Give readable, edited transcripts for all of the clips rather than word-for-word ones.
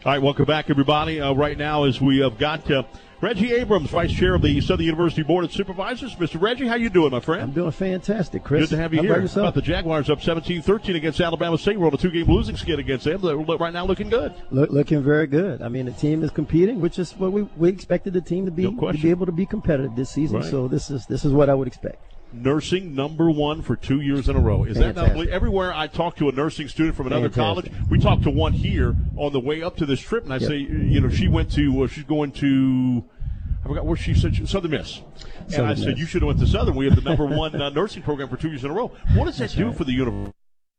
All right, welcome back, everybody. Right now, as we have got Reggie Abrams, Vice Chair of the Southern University Board of Supervisors. Mr. Reggie, how you doing, my friend? I'm doing fantastic, Chris. Good to have you how here. About yourself? How about the Jaguars up 17-13 against Alabama State? We're on a 2-game losing skid against them. They're right now looking good. Looking very good. I mean, the team is competing, which is what we expected the team to be, No question. to be able to be competitive this season. Right. So this is what I would expect. Nursing #1 for 2 years in a row. Is that not Fantastic. Everywhere I talk to a nursing student from another Fantastic. college, we talked to one here on the way up to this trip, and I Yep. say, she went to, she's going to, I forgot where she said, Southern Miss. And Southern I said, Miss. you should have went to Southern. We have the #1 nursing program for 2 years in a row. What does that do right. for the university?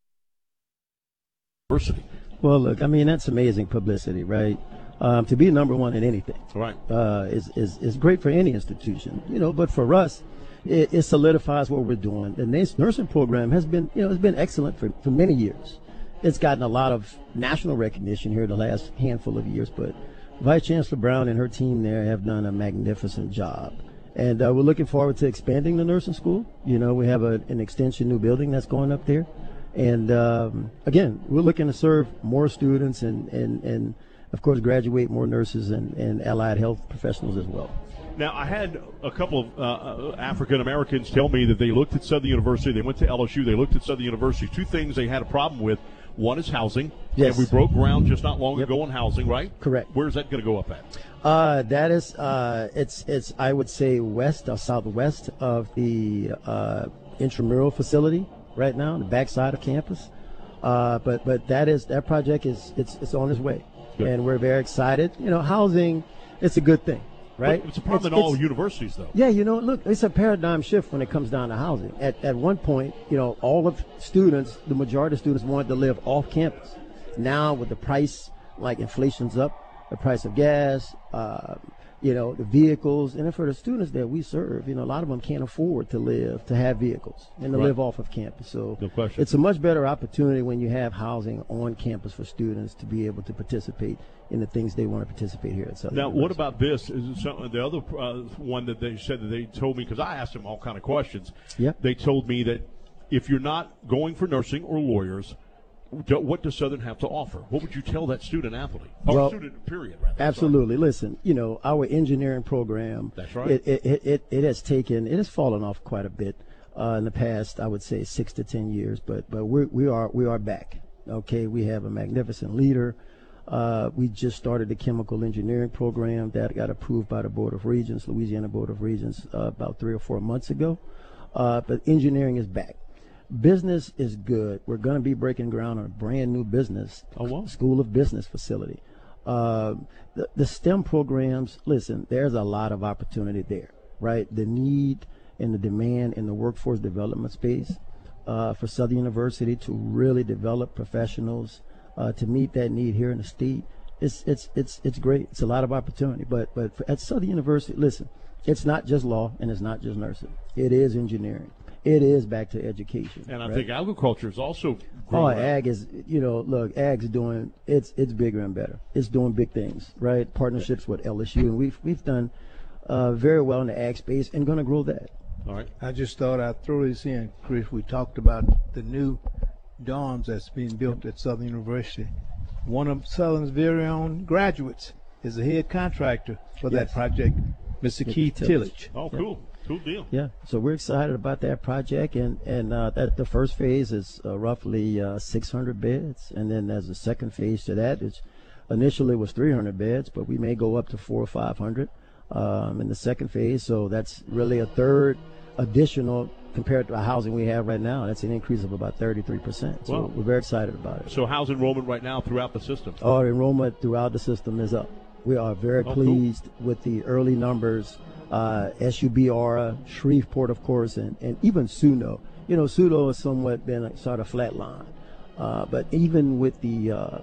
Well, look, I mean, that's amazing publicity, right? To be #1 in anything Right. is great for any institution, but for us, it solidifies what we're doing. The nursing program has been, it's been excellent for many years. It's gotten a lot of national recognition here the last handful of years, but Vice Chancellor Brown and her team there have done a magnificent job. And we're looking forward to expanding the nursing school. We have an extension new building that's going up there. And, again, we're looking to serve more students and of course, graduate more nurses and allied health professionals as well. Now, I had a couple of African Americans tell me that they looked at Southern University, they went to LSU, they looked at Southern University. Two things they had a problem with. One is housing. Yes. And we broke ground just not long Yep. ago on housing, right? Correct. Where's that going to go up at? That is, it's I would say west or southwest of the intramural facility right now, on the backside of campus. But that project it's on its way, Good. and we're very excited. Housing, it's a good thing, right? But it's a problem in all universities, though. Yeah, look, it's a paradigm shift when it comes down to housing. At one point, all of students, the majority of students wanted to live off campus. Now with the price, like inflation's up, the price of gas, the vehicles, and then for the students that we serve, a lot of them can't afford to have vehicles and to Right. live off of campus. So No question. it's a much better opportunity when you have housing on campus for students to be able to participate in the things they want to participate here at Southern Now, what University. about this? Is it something, the other one that they said that they told me, because I asked them all kind of questions. Yep. They told me that if you're not going for nursing or lawyers, what does Southern have to offer? What would you tell that student athlete? Or Well, student, period, rather. Absolutely. Listen, our engineering program, That's right. It has fallen off quite a bit in the past, I would say 6 to 10 years, but we are back. Okay, we have a magnificent leader. We just started the chemical engineering program that got approved by the Board of Regents, Louisiana Board of Regents, about 3 or 4 months ago. But engineering is back. Business is good. We're going to be breaking ground on a brand new business, School of Business facility. The STEM programs, listen, there's a lot of opportunity there, right? The need and the demand in the workforce development space for Southern University to really develop professionals to meet that need here in the state. It's great. It's a lot of opportunity. But at Southern University, listen, it's not just law and it's not just nursing. It is engineering. It is back to education. And I right? think agriculture is also Oh, growing. ag is, look, ag's doing, it's bigger and better. It's doing big things, right? Partnerships with LSU, and we've done very well in the ag space and going to grow that. All right. I just thought I'd throw this in, Chris. We talked about the new dorms that's being built at Southern University. One of Southern's very own graduates is the head contractor for that Yes. project, Mr. Keith Tillage. Oh, cool. Cool deal. Yeah, so we're excited about that project, and that the first phase is roughly 600 beds, and then there's a second phase to that, which initially was 300 beds, but we may go up to 400 or 500 in the second phase. So that's really a third additional compared to the housing we have right now. That's an increase of about 33%. So Wow. we're very excited about it. So how's enrollment right now throughout the system? Our enrollment throughout the system is up. We are very cool. pleased with the early numbers. SUBR, Shreveport, of course, and even SUNO. SUNO has somewhat been a sort of flat line. But even with the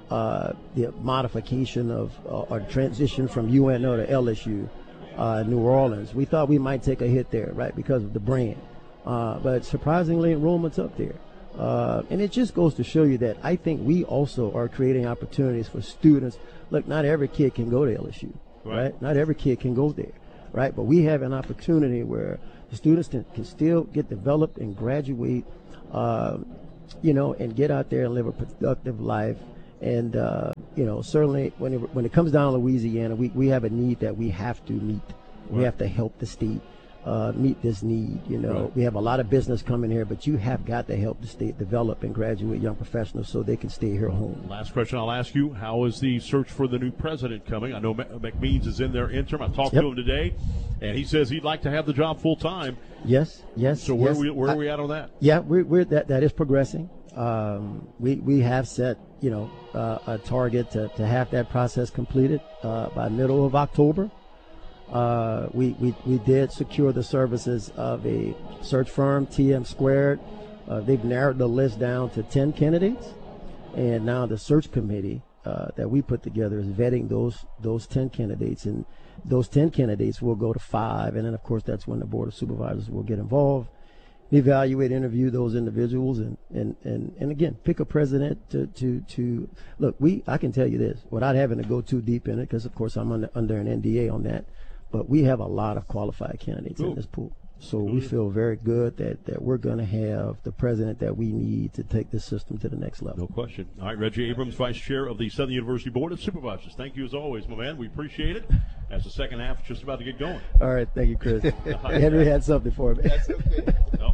modification of or transition from UNO to LSU, New Orleans, we thought we might take a hit there, right, because of the brand. But surprisingly, enrollment's up there. And it just goes to show you that I think we also are creating opportunities for students. Look, not every kid can go to LSU, right? Not every kid can go there, right? But we have an opportunity where the students can still get developed and graduate, and get out there and live a productive life And, certainly when it comes down to Louisiana, we have a need that we have to meet. We have to help the state meet this need. Right. We have a lot of business coming here, but you have got to help the state develop and graduate young professionals so they can stay here home. Last question I'll ask you, how is the search for the new president coming? I know McMeans is in there interim. I talked to him today, and he says he'd like to have the job full time. Yes. So where are we at on that? Yeah, we're that is progressing. We have set, a target to have that process completed by middle of October. We did secure the services of a search firm, TM Squared. They've narrowed the list down to 10 candidates, and now the search committee that we put together is vetting those 10 candidates, and those 10 candidates will go to 5, and then of course that's when the Board of Supervisors will get involved, evaluate, interview those individuals, and again pick a president to look. I can tell you this without having to go too deep in it, because of course I'm under an NDA on that, but we have a lot of qualified candidates in this pool. So we feel very good that we're going to have the president that we need to take this system to the next level. No question. All right, Reggie Abrams, Vice Chair of the Southern University Board of Supervisors. Thank you as always, my man. We appreciate it. As the second half is just about to get going. All right, thank you, Chris. Henry had something for me. That's okay. No.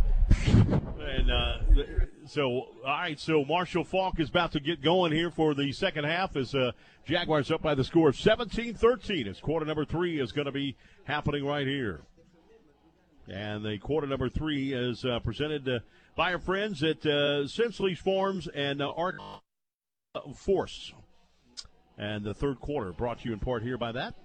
And all right, so Marshall Faulk is about to get going here for the second half as Jaguars up by the score of 17-13 as quarter number 3 is going to be happening right here. And the quarter number 3 is presented by our friends at Sensley's Farms and Art Force. And the third quarter brought to you in part here by that.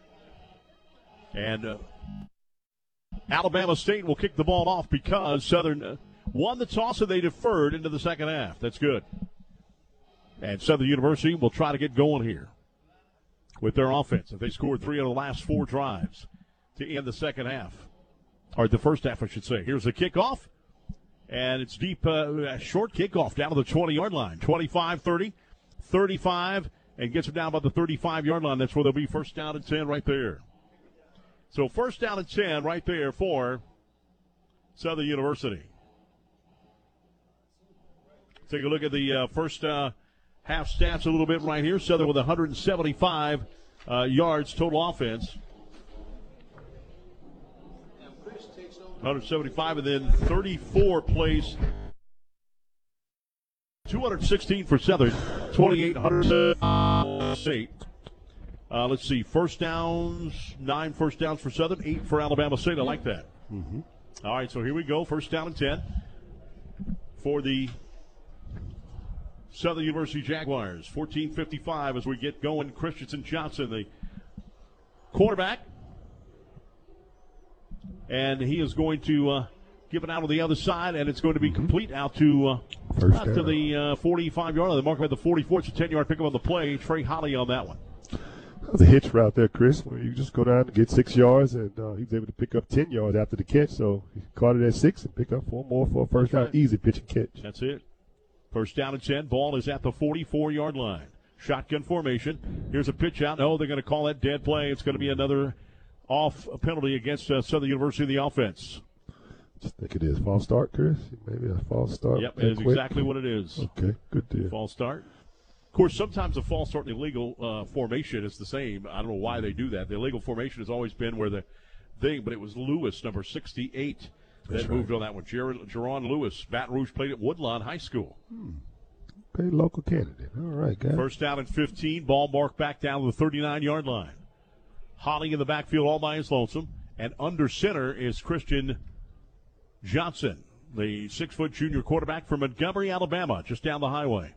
And Alabama State will kick the ball off because Southern won the toss and they deferred into the second half. That's good. And Southern University will try to get going here with their offense. If they scored 3 of the last 4 drives to end the second half, or the first half, I should say. Here's the kickoff, and it's deep, short kickoff down to the 20-yard line. 25-30, 35, and gets them down by the 35-yard line. That's where they'll be first down and 10 right there. So first down and 10 right there for Southern University. Take a look at the first half stats a little bit right here. Southern with 175 yards total offense. 175 and then 34 plays. 216 for Southern, 2,800 State. Let's see, first downs, 9 first downs for Southern, 8 for Alabama State. I like that. Mm-hmm. All right, so here we go. First down and 10 for the Southern University Jaguars. 14:55 as we get going. Christensen Johnson, the quarterback. And he is going to give it out on the other side, and it's going to be complete out to the 45-yard line. The mark by the 44. It's a 10-yard pickup on the play. Trey Holly on that one. That was a hitch route there, Chris, where you just go down and get 6 yards, and he was able to pick up 10 yards after the catch. So he caught it at 6 and picked up 4 more for a first down. Easy pitch and catch. That's it. First down and 10. Ball is at the 44-yard line. Shotgun formation. Here's a pitch out. No, they're going to call that dead play. It's going to be another off penalty against Southern University, the offense. Just think it is. False start, Chris? Maybe a false start. Yep, it is exactly what it is. Okay, good deal. False start. Of course, sometimes the false start and illegal formation is the same. I don't know why they do that. The illegal formation has always been where the thing, but it was Lewis, number 68, that moved on that one. Jerron Lewis, Baton Rouge, played at Woodlawn High School. Okay, local candidate. All right, guys. First down and 15. Ball marked back down to the 39-yard line. Holly in the backfield all by his lonesome. And under center is Christian Johnson, the 6-foot junior quarterback from Montgomery, Alabama, just down the highway.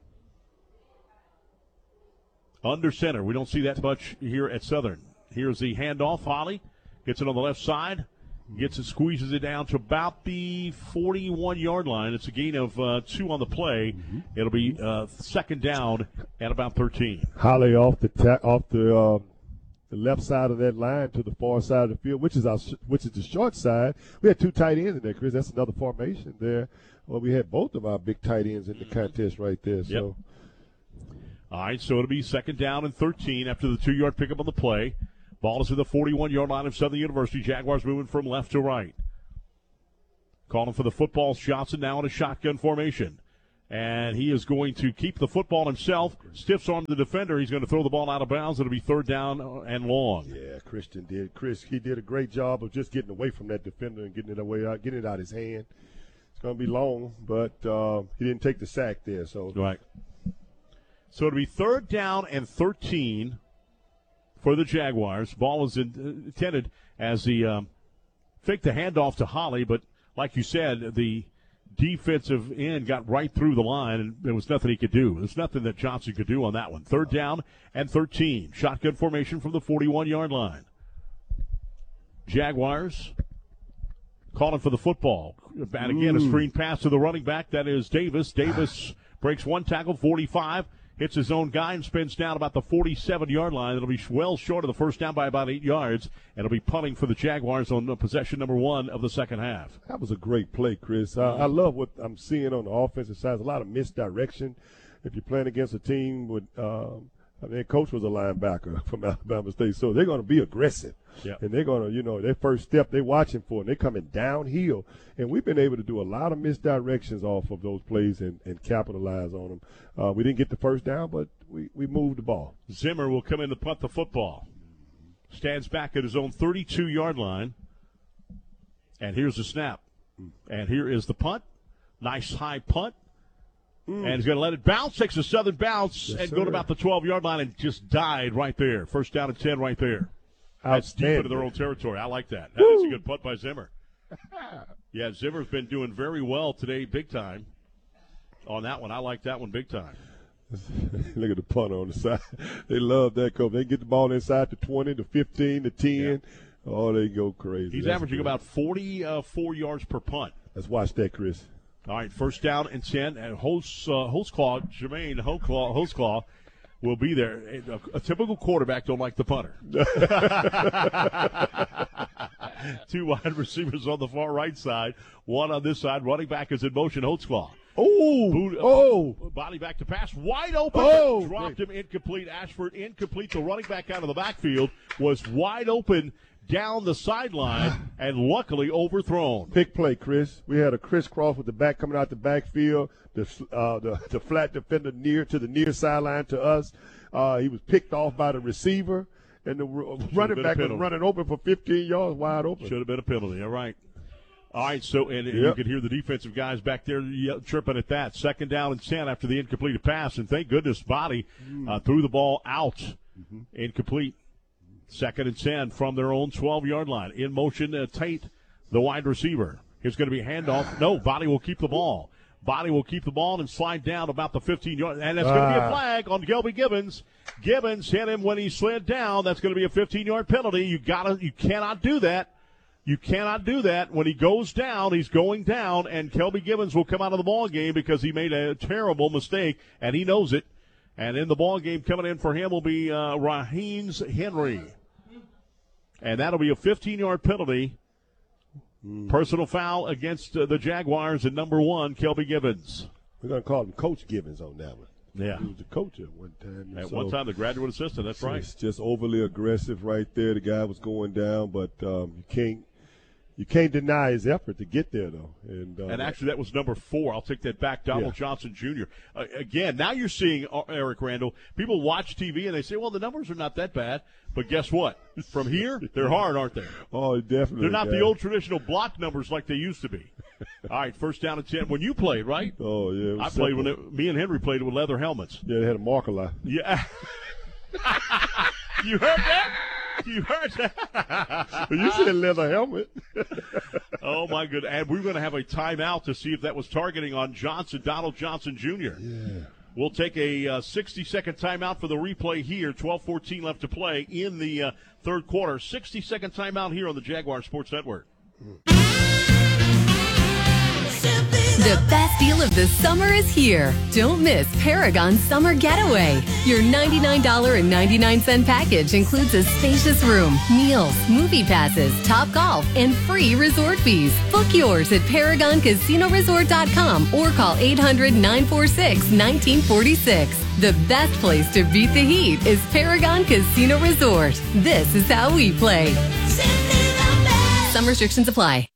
Under center. We don't see that much here at Southern. Here's the handoff. Holly gets it on the left side. Gets it, squeezes it down to about the 41-yard line. It's a gain of 2 on the play. It'll be second down at about 13. Holly off the left side of that line to the far side of the field, which is the short side. We had 2 tight ends in there, Chris. That's another formation there. Well, we had both of our big tight ends in the contest right there. So. All right, so it'll be second down and 13 after the 2-yard pickup on the play. Ball is at the 41-yard line of Southern University. Jaguars moving from left to right. Calling for the football. Johnson now in a shotgun formation. And he is going to keep the football himself. Stiffs arm the defender. He's going to throw the ball out of bounds. It'll be 3rd down and long. Yeah, Christian did. He did a great job of just getting away from that defender and getting it out of his hand. It's going to be long, but he didn't take the sack there. So right. So it'll be 3rd down and 13 for the Jaguars. Ball is intended as the fake the handoff to Holly, but like you said, the defensive end got right through the line, and there was nothing he could do. There's nothing that Johnson could do on that one. 3rd down and 13. Shotgun formation from the 41-yard line. Jaguars calling for the football. And again, a screen pass to the running back. That is Davis. Davis breaks one tackle, 45. Hits his own guy and spins down about the 47-yard line. It'll be well short of the first down by about 8 yards. And it'll be punting for the Jaguars on possession number 1 of the second half. That was a great play, Chris. I love what I'm seeing on the offensive side. There's a lot of misdirection. If you're playing against a team with their coach was a linebacker from Alabama State, so they're going to be aggressive. Yeah. And they're going to, their first step they're watching for, and they're coming downhill. And we've been able to do a lot of misdirections off of those plays and capitalize on them. We didn't get the first down, but we moved the ball. Zimmer will come in to punt the football. Stands back at his own 32-yard line. And here's the snap. And here is the punt. Nice high punt. And he's going to let it bounce, takes a southern bounce, and go to about the 12-yard line and just died right there. First down and 10 right there. That's deep into their own territory. I like that. That is a good punt by Zimmer. Yeah, Zimmer's been doing very well today, big time, on that one. I like that one big time. Look at the punter on the side. They love that, coach. They get the ball inside the 20, the 15, the 10. Yeah. Oh, they go crazy. He's averaging about 44 yards per punt. Let's watch that, Chris. All right, first down and 10. And Holtzclaw, Jermaine Holtzclaw will be there. A typical quarterback don't like the punter. 2 wide receivers on the far right side, 1 on this side. Running back is in motion, Holtzclaw. Body back to pass, wide open. Dropped him incomplete. Ashford incomplete. The running back out of the backfield was wide open down the sideline and luckily overthrown. Big play, Chris. We had a crisscross with the back coming out the backfield. The flat defender near to the near sideline to us. He was picked off by the receiver, and the running back was running open for 15 yards, wide open. Should have been a penalty. All right. All right, so you could hear the defensive guys back there chirping at that. 2nd down and 10 after the incompleted pass, and thank goodness Body threw the ball out. Incomplete. 2nd and 10 from their own 12-yard line. In motion, Tate, the wide receiver. Here's going to be a handoff. No, Body will keep the ball. Body will keep the ball and slide down about the 15-yard. And that's going to be a flag on Kelby Gibbons. Gibbons hit him when he slid down. That's going to be a 15-yard penalty. You cannot do that. You cannot do that. When he goes down, he's going down, and Kelby Gibbons will come out of the ball game because he made a terrible mistake, and he knows it. And in the ball game coming in for him will be Raheem Henry. And that'll be a 15-yard penalty. Personal foul against the Jaguars and number 1, Kelby Gibbons. We're going to call him Coach Gibbons on that one. Yeah. He was the coach at one time. At one time, the graduate assistant, that's right. It's just overly aggressive right there. The guy was going down, but you can't deny his effort to get there, though. And actually, that was number 4. I'll take that back, Donald Johnson Jr. Again, now you're seeing, Eric Randall, people watch TV and they say, well, the numbers are not that bad. But guess what? From here, they're hard, aren't they? Oh, definitely. They're not the old traditional block numbers like they used to be. All right, first down and 10. When you played, right? Oh, yeah. I played me and Henry played with leather helmets. Yeah, they had a marker line. Yeah. You heard that? You heard that? You said leather helmet. Oh, my goodness. And we're going to have a timeout to see if that was targeting on Donald Johnson Jr. Yeah. We'll take a 60-second timeout for the replay here. 12:14 left to play in the third quarter. 60-second timeout here on the Jaguar Sports Network. The best deal of the summer is here. Don't miss Paragon Summer Getaway. Your $99.99 package includes a spacious room, meals, movie passes, Topgolf, and free resort fees. Book yours at ParagonCasinoResort.com or call 800-946-1946. The best place to beat the heat is Paragon Casino Resort. This is how we play. Some restrictions apply.